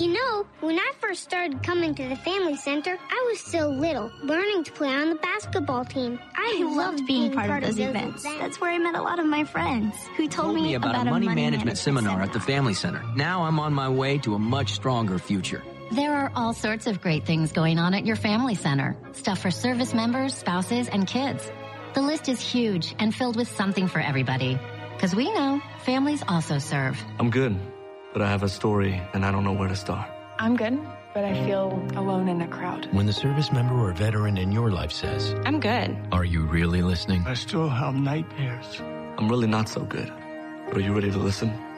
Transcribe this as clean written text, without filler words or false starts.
You know, when I first started coming to the Family Center, I was still little, learning to play on the basketball team. I loved being part of those events. That's where I met a lot of my friends who told me about a money management seminar at the Family Center. Now I'm on my way to a much stronger future. There are all sorts of great things going on at your Family Center. Stuff for service members, spouses, and kids. The list is huge and filled with something for everybody. Because we know families also serve. I'm good, but I have a story and I don't know where to start. I'm good, but I feel alone in a crowd. When the service member or veteran in your life says, I'm good. Are you really listening? I still have nightmares. I'm really not so good. But are you ready to listen?